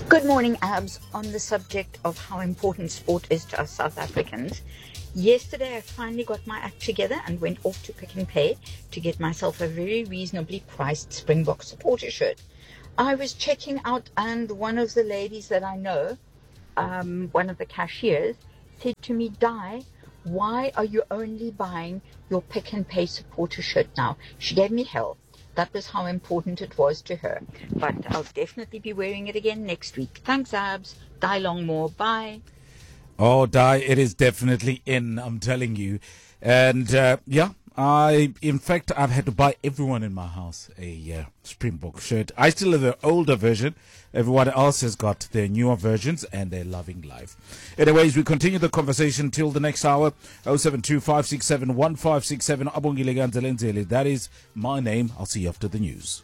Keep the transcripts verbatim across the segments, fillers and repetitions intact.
Good morning, Abs. On the subject of how important sport is to us South Africans, yesterday I finally got my act together and went off to Pick n Pay to get myself a very reasonably priced Springbok supporter shirt. I was checking out and one of the ladies that I know, um, one of the cashiers, said to me, Di, why are you only buying your Pick n Pay supporter shirt now? She gave me hell. That was how important it was to her. But I'll definitely be wearing it again next week. Thanks, Abs. Di Longmore. Bye. Oh, Di, it is definitely in, I'm telling you. And, uh, yeah, I, in fact, I've had to buy everyone in my house a uh, Springbok shirt. I still have the older version. Everyone else has got their newer versions and they're loving life. Anyways, we continue the conversation till the next hour. oh seven two, five six seven, one five six seven. Abongile Ganzelenzele. That is my name. I'll see you after the news.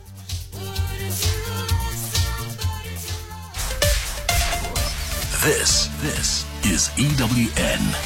This, this is E W N.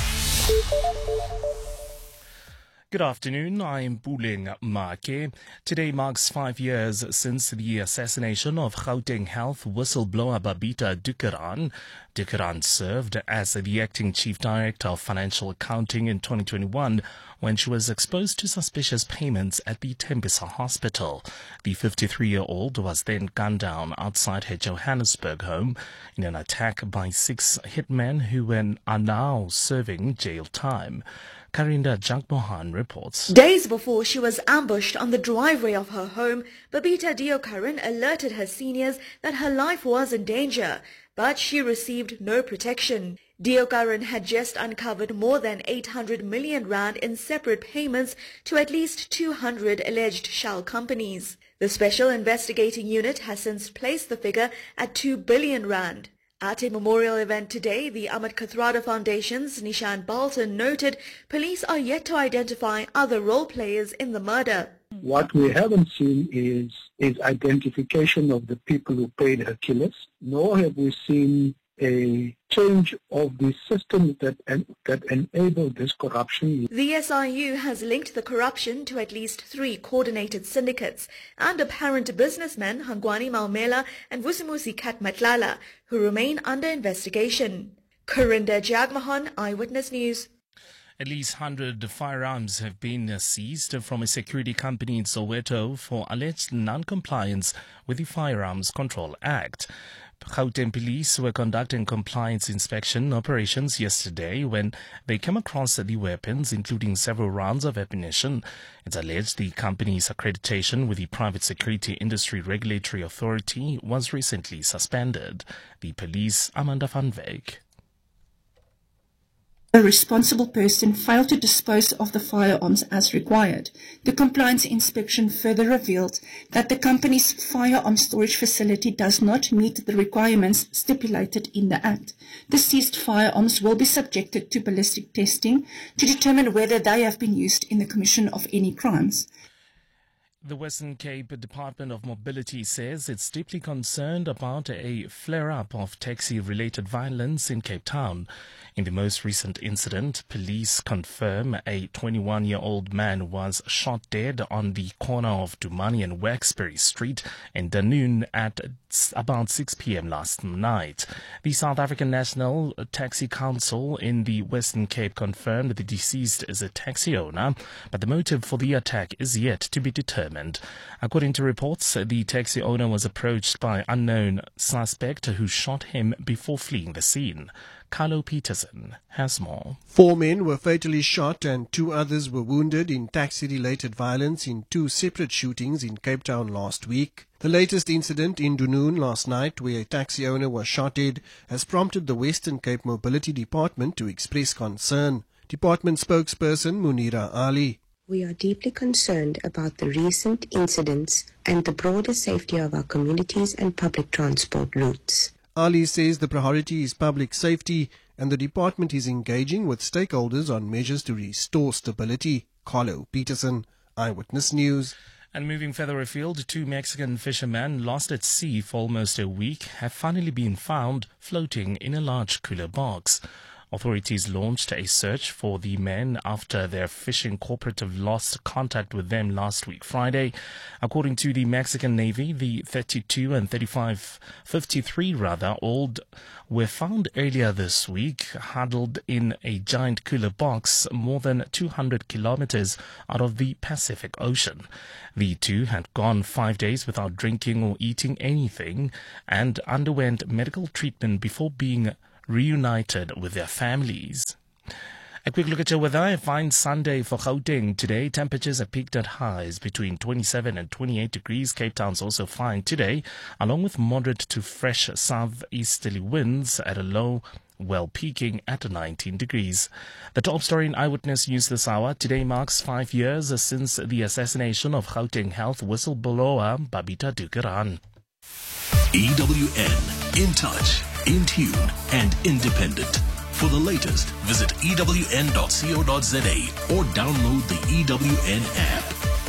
Good afternoon, I'm Puleng Make. Today marks five years since the assassination of Gauteng Health whistleblower Babita Deokaran. Deokaran served as the acting chief director of financial accounting in twenty twenty-one when she was exposed to suspicious payments at the Tembisa hospital. The fifty-three-year-old was then gunned down outside her Johannesburg home in an attack by six hitmen who are now serving jail time. Karinda Jagmohan reports. Days before she was ambushed on the driveway of her home, Babita Deokaran alerted her seniors that her life was in danger, but she received no protection. Deokaran had just uncovered more than eight hundred million rand in separate payments to at least two hundred alleged shell companies. The Special Investigating Unit has since placed the figure at two billion rand. At a memorial event today, the Ahmed Kathrada Foundation's Nishan Balton noted police are yet to identify other role players in the murder. What we haven't seen is, is identification of the people who paid her killers, nor have we seen a change of the system that en- that enabled this corruption. The S I U has linked the corruption to at least three coordinated syndicates and apparent businessmen Hangwani Maumela and Vusimusi Katmatlala, who remain under investigation. Karinda Jagmohan, Eyewitness News. At least one hundred firearms have been seized from a security company in Soweto for alleged non-compliance with the Firearms Control Act. Gauteng police were conducting compliance inspection operations yesterday when they came across the weapons, including several rounds of ammunition. It's alleged the company's accreditation with the Private Security Industry Regulatory Authority was recently suspended. The police, Amanda van Wyk. A responsible person failed to dispose of the firearms as required. The compliance inspection further revealed that the company's firearm storage facility does not meet the requirements stipulated in the Act. The seized firearms will be subjected to ballistic testing to determine whether they have been used in the commission of any crimes. The Western Cape Department of Mobility says it's deeply concerned about a flare-up of taxi-related violence in Cape Town. In the most recent incident, police confirm a twenty-one-year-old man was shot dead on the corner of Dumani and Waxbury Street in Dunoon at about six p.m. last night. The South African National Taxi Council in the Western Cape confirmed the deceased is a taxi owner, but the motive for the attack is yet to be determined. According to reports, the taxi owner was approached by unknown suspect who shot him before fleeing the scene. Carlo Peterson has more. Four men were fatally shot and two others were wounded in taxi-related violence in two separate shootings in Cape Town last week. The latest incident in Dunoon last night, where a taxi owner was shot dead, has prompted the Western Cape Mobility Department to express concern. Department spokesperson Munira Ali. We are deeply concerned about the recent incidents and the broader safety of our communities and public transport routes. Ali says the priority is public safety and the department is engaging with stakeholders on measures to restore stability. Carlo Peterson, Eyewitness News. And moving further afield, two Mexican fishermen lost at sea for almost a week have finally been found floating in a large cooler box. Authorities launched a search for the men after their fishing cooperative lost contact with them last week Friday. According to the Mexican Navy, the thirty-two and thirty-five, fifty-three rather, old were found earlier this week huddled in a giant cooler box more than two hundred kilometers out of the Pacific Ocean. The two had gone five days without drinking or eating anything and underwent medical treatment before being reunited with their families. A quick look at your weather. A fine Sunday for Gauteng today. Temperatures are peaked at highs between twenty-seven and twenty-eight degrees. Cape Town's also fine today, along with moderate to fresh southeasterly winds at a low, well peaking at nineteen degrees. The top story in Eyewitness News this hour. Today marks five years since the assassination of Gauteng Health whistleblower Babita Deokaran. E W N, in touch, in tune, and independent. For the latest, visit E W N dot co dot za or download the E W N app.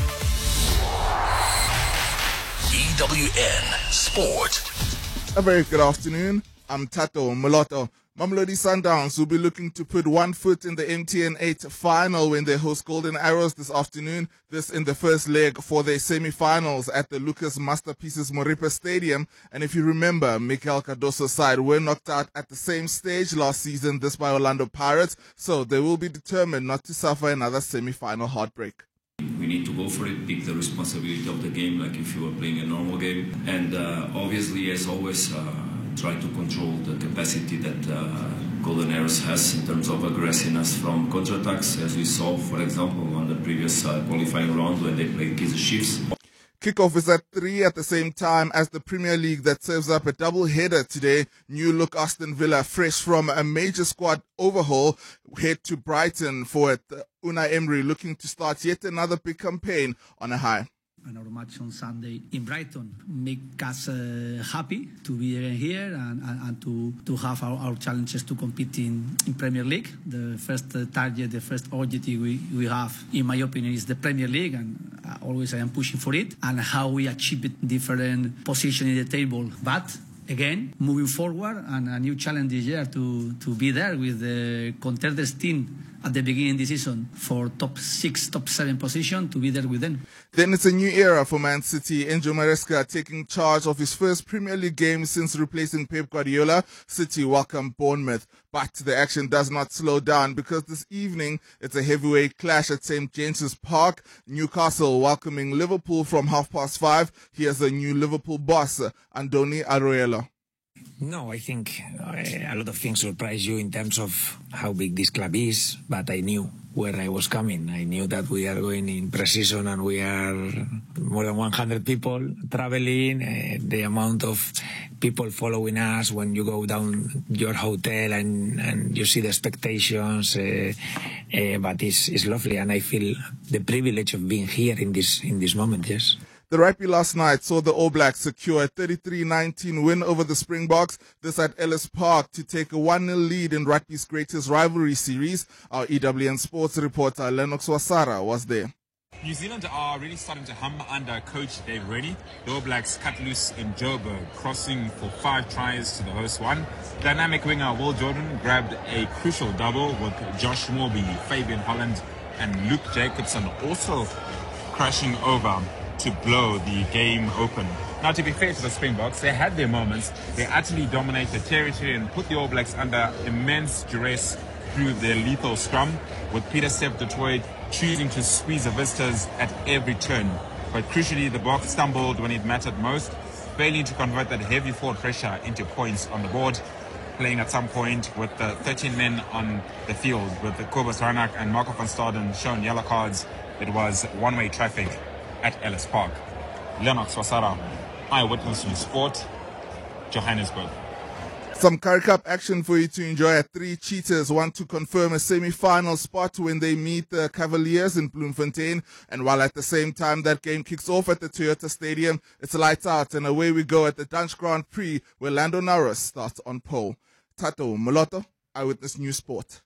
E W N Sport. A very good afternoon. I'm Tato Moloto. Mamelodi Sundowns will be looking to put one foot in the M T N eight final when they host Golden Arrows this afternoon. This in the first leg for their semi-finals at the Lucas Masterpieces Moripa Stadium. And if you remember, Mikel Cardoso's side were knocked out at the same stage last season, this by Orlando Pirates. So they will be determined not to suffer another semi-final heartbreak. We need to go for it, take the responsibility of the game like if you were playing a normal game. And uh, obviously, as always, uh, try to control the capacity that uh, Golden Arrows has in terms of aggressiveness from counterattacks, as we saw, for example, on the previous uh, qualifying round when they played Kaizer Chiefs. Kickoff is at three at the same time as the Premier League that serves up a double header today. New look Aston Villa, fresh from a major squad overhaul, head to Brighton for it. Unai Emery looking to start yet another big campaign on a high. And our match on Sunday in Brighton make us uh, happy to be here and, and, and to, to have our, our challenges to compete in, in Premier League. The first uh, target, the first objective we, we have, in my opinion, is the Premier League, and uh, always I am pushing for it, and how we achieve it, different position in the table. But again, moving forward, and a new challenge this year to, to be there with the contenders team at the beginning of the season for top six, top seven position, to be there with them. Then it's a new era for Man City. Enzo Maresca taking charge of his first Premier League game since replacing Pep Guardiola. City welcome Bournemouth. But the action does not slow down because this evening it's a heavyweight clash at Saint James's Park. Newcastle welcoming Liverpool from half past five. Here's the new Liverpool boss, Andoni Aroello. No, I think uh, a lot of things surprise you in terms of how big this club is, but I knew where I was coming. I knew that we are going in pre-season and we are more than one hundred people traveling, uh, the amount of people following us when you go down your hotel and, and you see the expectations, uh, uh, but it's, it's lovely, and I feel the privilege of being here in this, in this moment, yes. The rugby last night saw the All Blacks secure a thirty-three nineteen win over the Springboks, this at Ellis Park, to take a one nil lead in rugby's greatest rivalry series. Our E W N sports reporter Lennox Wasara was there. New Zealand are really starting to hum under coach Dave Rennie. The All Blacks cut loose in Joburg, crossing for five tries to the host one. Dynamic winger Will Jordan grabbed a crucial double with Josh Morby, Fabian Holland and Luke Jacobson also crashing over to blow the game open. Now, to be fair to the Springboks, they had their moments. They utterly dominated territory and put the All Blacks under immense duress through their lethal scrum, with Peter Sepp du Toit choosing to squeeze the visitors at every turn. But crucially, the Boks stumbled when it mattered most, failing to convert that heavy forward pressure into points on the board. Playing at some point with the thirteen men on the field, with the Kobus Reinach and Marco van Staden shown yellow cards, it was one-way traffic at Ellis Park. Lennox Wasara, Eyewitness News Sport, Johannesburg. Some Currie Cup action for you to enjoy at three. Cheetahs want to confirm a semi-final spot when they meet the Cavaliers in Bloemfontein. And while at the same time that game kicks off at the Toyota Stadium, it's lights out and away we go at the Dutch Grand Prix where Lando Norris starts on pole. Tato Moloto, Eyewitness News Sport.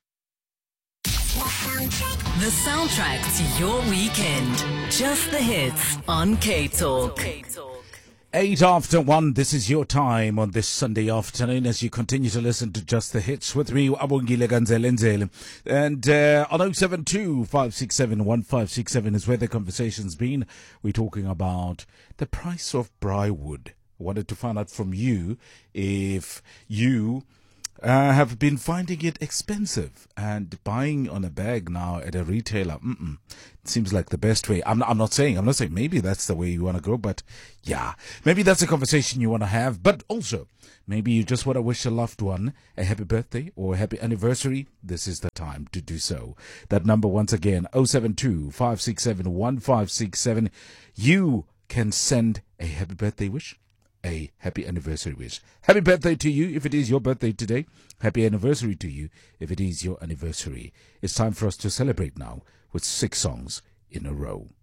The soundtrack to your weekend. Just the hits on K-Talk. Eight after one, this is your time on this Sunday afternoon as you continue to listen to Just the Hits with me, Abongile Ganzelenzele. And uh, on oh seven two, five six seven, one five six seven is where the conversation's been. We're talking about the price of Briarwood. I wanted to find out from you if you uh, have been finding it expensive and buying on a bag now at a retailer. Mm-mm. It seems like the best way. I'm not, I'm not saying, I'm not saying maybe that's the way you want to go, but yeah, maybe that's a conversation you want to have. But also, maybe you just want to wish a loved one a happy birthday or a happy anniversary. This is the time to do so. That number once again, oh seven two, five six seven, one five six seven. You can send a happy birthday wish, a happy anniversary wish. Happy birthday to you if it is your birthday today. Happy anniversary to you if it is your anniversary. It's time for us to celebrate now with six songs in a row.